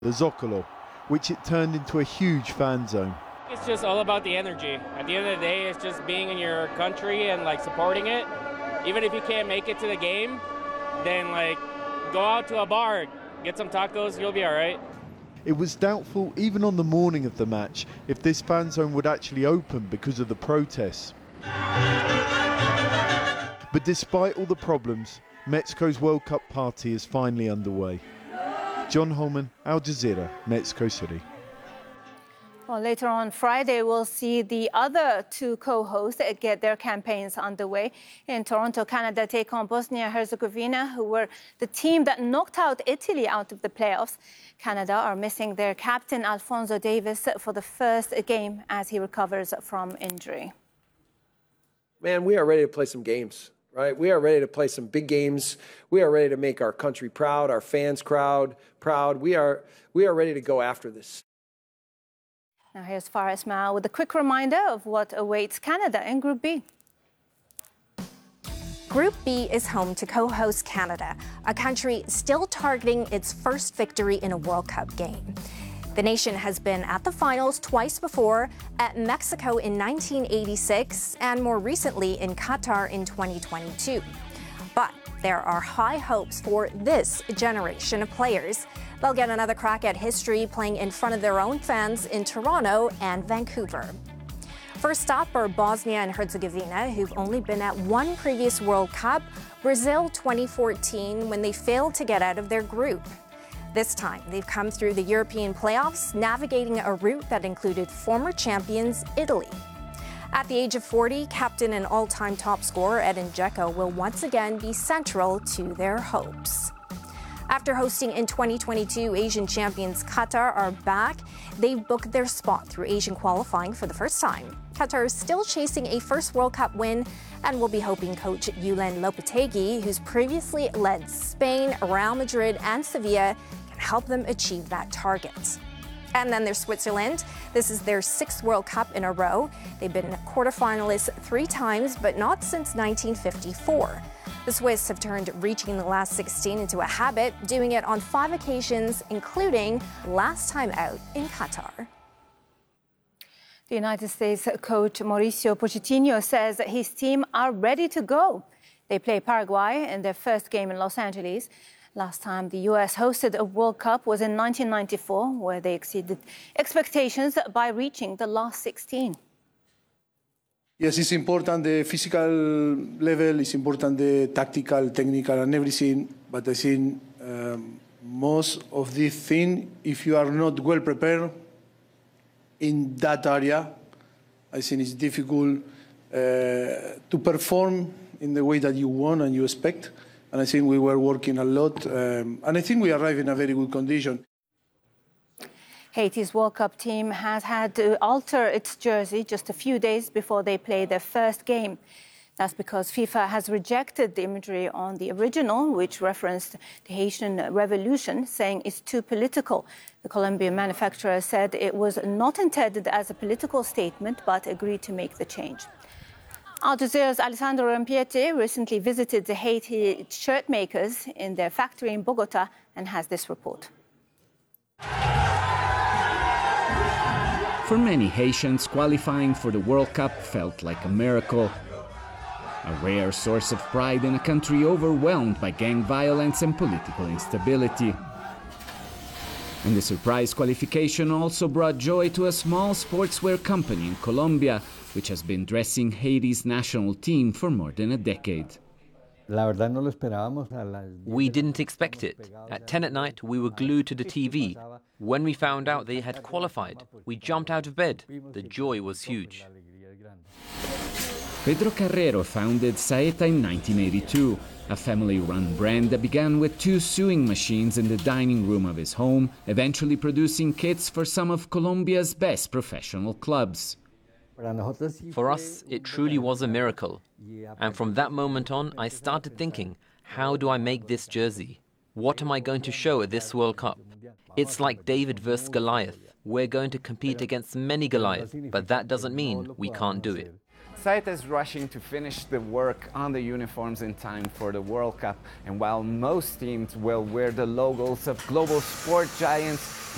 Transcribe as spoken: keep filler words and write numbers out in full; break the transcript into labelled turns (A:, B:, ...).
A: the Zocalo, which it turned into a huge fan zone.
B: It's just all about the energy. At the end of the day, it's just being in your country and like supporting it. Even if you can't make it to the game, then like go out to a bar, get some tacos, you'll be all right.
A: It was doubtful, even on the morning of the match, if this fan zone would actually open because of the protests. But despite all the problems, Mexico's World Cup party is finally underway. John Holman, Al Jazeera, Mexico City.
C: Well, later on Friday, we'll see the other two co-hosts get their campaigns underway. In Toronto, Canada take on Bosnia-Herzegovina, who were the team that knocked out Italy out of the playoffs. Canada are missing their captain, Alphonso Davies, for the first game as he recovers from injury.
D: Man, we are ready to play some games, right? We are ready to play some big games. We are ready to make our country proud, our fans crowd proud. We are, we are ready to go after this.
C: Now here's Faris Mal with a quick reminder of what awaits Canada in Group B.
E: Group B is home to co-host Canada, a country still targeting its first victory in a World Cup game. The nation has been at the finals twice before, at Mexico in nineteen eighty-six and more recently in Qatar in twenty twenty-two. But there are high hopes for this generation of players. They'll get another crack at history playing in front of their own fans in Toronto and Vancouver. First up are Bosnia and Herzegovina, who've only been at one previous World Cup, Brazil twenty fourteen, when they failed to get out of their group. This time, they've come through the European playoffs, navigating a route that included former champions Italy. At the age of forty, captain and all-time top scorer Edin Dzeko will once again be central to their hopes. After hosting in twenty twenty-two, Asian champions Qatar are back. They've booked their spot through Asian qualifying for the first time. Qatar is still chasing a first World Cup win and will be hoping coach Julen Lopetegui, who's previously led Spain, Real Madrid and Sevilla, can help them achieve that target. And then there's Switzerland. This is their sixth World Cup in a row. They've been quarterfinalists three times, but not since nineteen fifty-four. The Swiss have turned reaching the last sixteen into a habit, doing it on five occasions, including last time out in Qatar.
C: The United States coach Mauricio Pochettino says that his team are ready to go. They play Paraguay in their first game in Los Angeles. Last time the U S hosted a World Cup was in nineteen ninety-four, where they exceeded expectations by reaching the last sixteen.
F: Yes, it's important, the physical level, it's important, the tactical, technical and everything, but I think um, most of this thing, if you are not well prepared in that area, I think it's difficult uh, to perform in the way that you want and you expect. And I think we were working a lot, um, and I think we arrived in a very good condition.
C: Haiti's World Cup team has had to alter its jersey just a few days before they play their first game. That's because FIFA has rejected the imagery on the original, which referenced the Haitian Revolution, saying it's too political. The Colombian manufacturer said it was not intended as a political statement, but agreed to make the change. Al Jazeera's Alessandro Rampiete recently visited the Haiti shirt makers in their factory in Bogota and has this report.
G: For many Haitians, qualifying for the World Cup felt like a miracle. A rare source of pride in a country overwhelmed by gang violence and political instability. And the surprise qualification also brought joy to a small sportswear company in Colombia, which has been dressing Haiti's national team for more than a decade.
H: We didn't expect it. At ten at night, we were glued to the T V. When we found out they had qualified, we jumped out of bed. The joy was huge.
G: Pedro Carrero founded Saeta in nineteen eighty-two, a family-run brand that began with two sewing machines in the dining room of his home, eventually producing kits for some of Colombia's best professional clubs.
H: For us, it truly was a miracle. And from that moment on, I started thinking, how do I make this jersey? What am I going to show at this World Cup? It's like David versus Goliath. We're going to compete against many Goliaths, but that doesn't mean we can't do it.
I: Saeta is rushing to finish the work on the uniforms in time for the World Cup. And while most teams will wear the logos of global sport giants,